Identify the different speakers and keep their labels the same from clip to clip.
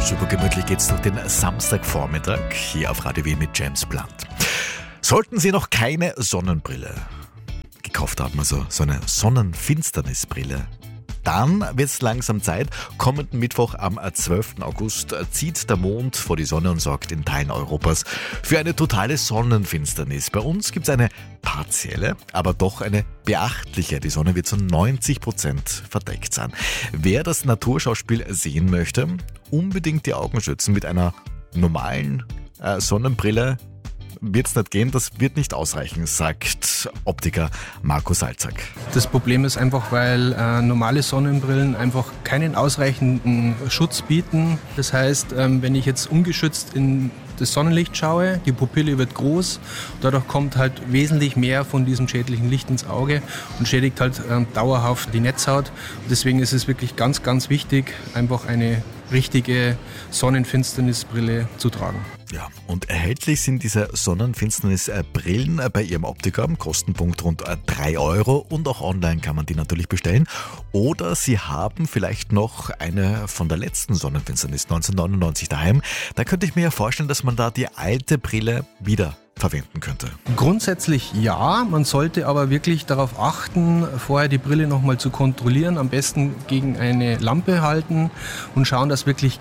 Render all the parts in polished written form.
Speaker 1: Super gemütlich geht's durch den Samstagvormittag hier auf Radio Wien mit James Blunt. Sollten Sie noch keine Sonnenbrille gekauft haben, also so eine Sonnenfinsternisbrille, dann wird es langsam Zeit. Kommenden Mittwoch am 12. August zieht der Mond vor die Sonne und sorgt in Teilen Europas für eine totale Sonnenfinsternis. Bei uns gibt es eine partielle, aber doch eine beachtliche. Die Sonne wird zu 90% verdeckt sein. Wer das Naturschauspiel sehen möchte, unbedingt die Augen schützen. Mit einer normalen Sonnenbrille wird es nicht gehen, das wird nicht ausreichen, sagt Optiker Marco Salzak.
Speaker 2: Das Problem ist einfach, weil normale Sonnenbrillen einfach keinen ausreichenden Schutz bieten. Das heißt, wenn ich jetzt ungeschützt in das Sonnenlicht schaue, die Pupille wird groß, dadurch kommt halt wesentlich mehr von diesem schädlichen Licht ins Auge und schädigt halt dauerhaft die Netzhaut. Und deswegen ist es wirklich ganz, ganz wichtig, einfach eine richtige Sonnenfinsternisbrille zu tragen.
Speaker 1: Ja, und erhältlich sind diese Sonnenfinsternisbrillen bei Ihrem Optiker am Kostenpunkt rund 3 Euro und auch online kann man die natürlich bestellen. Oder Sie haben vielleicht noch eine von der letzten Sonnenfinsternis 1999 daheim. Da könnte ich mir ja vorstellen, dass man da die alte Brille wieder verwenden könnte.
Speaker 2: Grundsätzlich ja, man sollte aber wirklich darauf achten, vorher die Brille nochmal zu kontrollieren, am besten gegen eine Lampe halten und schauen, dass wirklich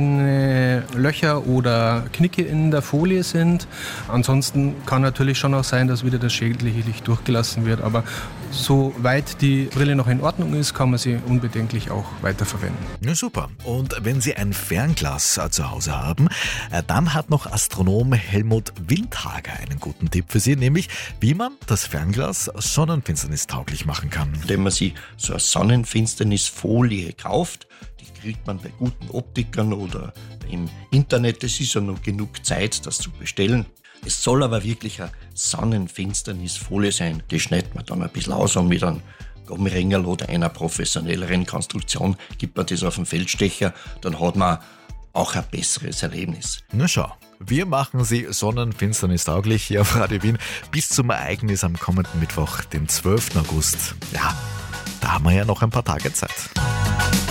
Speaker 2: keine Löcher oder Knicke in der Folie sind. Ansonsten kann natürlich schon auch sein, dass wieder das schädliche Licht durchgelassen wird, aber soweit die Brille noch in Ordnung ist, kann man sie unbedenklich auch weiterverwenden.
Speaker 1: Ja, super. Und wenn Sie ein Fernglas zu Hause haben, dann hat noch Astronom Helmut Windhager einen guten Tipp für Sie, nämlich wie man das Fernglas sonnenfinsternistauglich machen kann.
Speaker 3: Indem man sich so eine Sonnenfinsternisfolie kauft, die kriegt man bei guten Optikern oder im Internet. Es ist ja noch genug Zeit, das zu bestellen. Es soll aber wirklich eine Sonnenfinsternisfolie sein. Die schneidet man dann ein bisschen aus und mit einem Gummiringel oder einer professionelleren Konstruktion gibt man das auf den Feldstecher. Dann hat man auch ein besseres Erlebnis.
Speaker 1: Na schau, wir machen Sie sonnenfinsternistauglich hier auf Radio Wien bis zum Ereignis am kommenden Mittwoch, den 12. August. Ja, da haben wir ja noch ein paar Tage Zeit.